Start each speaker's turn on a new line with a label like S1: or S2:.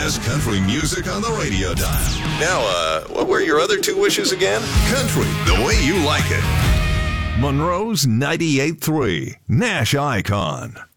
S1: best country music on the radio dial. Now, what were your other two wishes again? Country, the way you like it. Monroe's 98.3, Nash Icon.